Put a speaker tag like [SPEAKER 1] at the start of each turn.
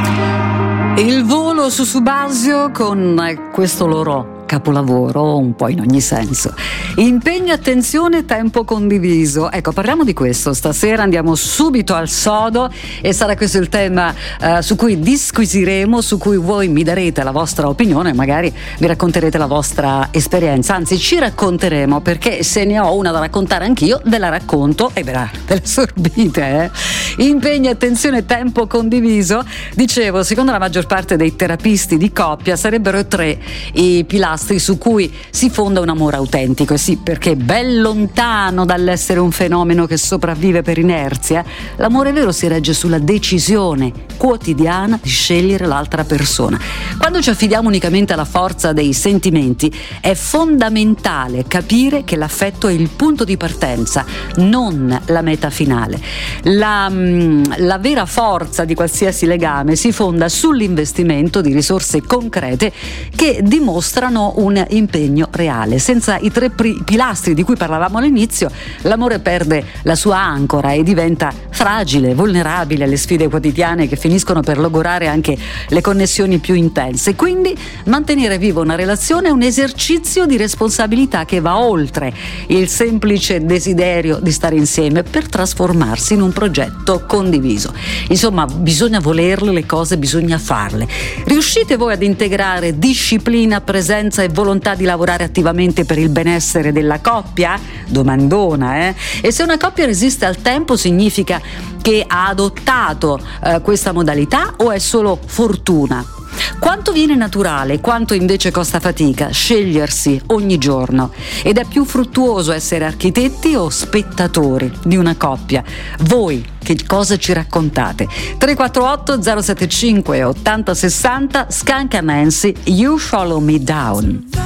[SPEAKER 1] Il volo su Subasio con questo loro capolavoro un po' in ogni senso. Impegno, attenzione, tempo condiviso. Ecco, parliamo di questo stasera, andiamo subito al sodo e sarà questo il tema su cui disquisiremo, su cui voi mi darete la vostra opinione, magari mi racconterete la vostra esperienza, anzi ci racconteremo, perché se ne ho una da raccontare anch'io ve la racconto e ve la sorbite. Impegno, attenzione, tempo condiviso. Dicevo, secondo la maggior parte dei terapisti di coppia sarebbero 3 i pilastri su cui si fonda un amore autentico. E sì, perché ben lontano dall'essere un fenomeno che sopravvive per inerzia, l'amore vero si regge sulla decisione quotidiana di scegliere l'altra persona. Quando ci affidiamo unicamente alla forza dei sentimenti, è fondamentale capire che l'affetto è il punto di partenza, non la meta finale. La vera forza di qualsiasi legame si fonda sull'investimento di risorse concrete che dimostrano un impegno reale. Senza i 3 pilastri di cui parlavamo all'inizio, l'amore perde la sua ancora e diventa fragile, vulnerabile alle sfide quotidiane che finiscono per logorare anche le connessioni più intense. Quindi mantenere viva una relazione è un esercizio di responsabilità che va oltre il semplice desiderio di stare insieme per trasformarsi in un progetto condiviso. Insomma, bisogna volerle le cose, bisogna farle. Riuscite voi ad integrare disciplina, presenza e volontà di lavorare attivamente per il benessere della coppia? Domandona, eh? E se una coppia resiste al tempo, significa che ha adottato questa modalità o è solo fortuna? Quanto viene naturale, quanto invece costa fatica scegliersi ogni giorno? Ed è più fruttuoso essere architetti o spettatori di una coppia? Voi che cosa ci raccontate? 348 075 80 60, Skanka Nancy, You Follow Me Down.